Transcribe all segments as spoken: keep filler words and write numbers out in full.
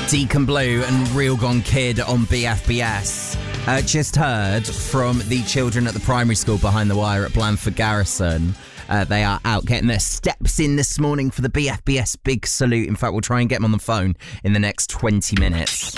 Deacon Blue and Real Gone Kid on B F B S. Uh, just heard from the children at the primary school behind the wire at Blandford Garrison. Uh, they are out getting their steps in this morning for the B F B S Big Salute. In fact, we'll try and get them on the phone in the next twenty minutes.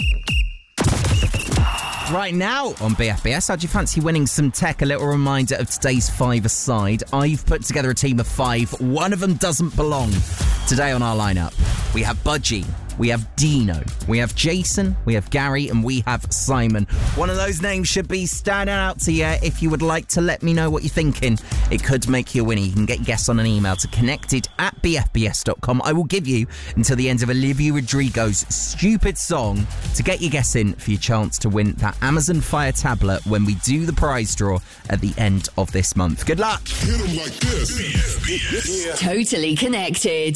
Right now on B F B S, how do you fancy winning some tech? A little reminder of today's five-a-side. I've put together a team of five. One of them doesn't belong. Today on our lineup, we have Budgie, we have Dino, we have Jason, we have Gary, and we have Simon. One of those names should be standing out to you. If you would like to let me know what you're thinking, it could make you a winner. You can get your guess on an email to connected at b f b s dot com. I will give you until the end of Olivia Rodrigo's Stupid Song to get your guess in for your chance to win that Amazon Fire tablet when we do the prize draw at the end of this month. Good luck. Hit 'em like this. B F B S. Totally connected.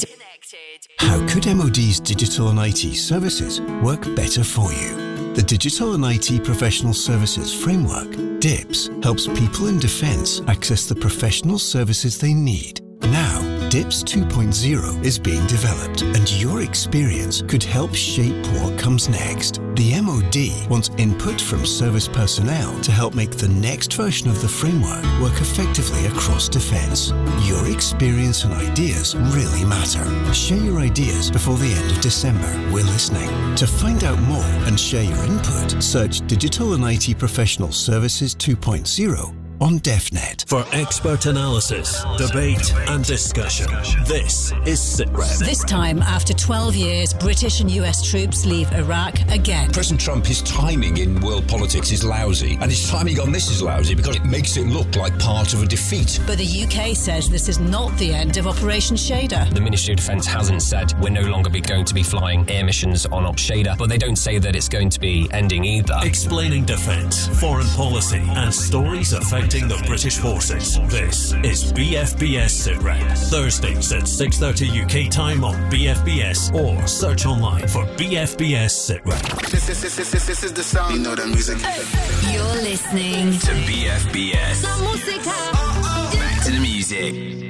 How could M O D's digital and I T services work better for you? The Digital and I T Professional Services Framework, D I P S, helps people in defence access the professional services they need. Now, D I P S two point oh is being developed, and your experience could help shape what comes next. The M O D wants input from service personnel to help make the next version of the framework work effectively across defence. Your experience and ideas really matter. Share your ideas before the end of December. We're listening. To find out more and share your input, search Digital and I T Professional Services two point oh on DefNet. For expert analysis, debate and discussion, this is SitRep. This time, after twelve years, British and U S troops leave Iraq again. President Trump, his timing in world politics is lousy, and his timing on this is lousy because it makes it look like part of a defeat. But the U K says this is not the end of Operation Shader. The Ministry of Defence hasn't said we're no longer be going to be flying air missions on Op Shader, but they don't say that it's going to be ending either. Explaining defence, foreign policy and stories affecting the British forces. This is B F B S SitRep. Thursdays at six thirty U K time on B F B S or search online for B F B S SitRep. This, this, this, this, this, this is the sound. You know that music. You're listening to B F B S. Back to the music.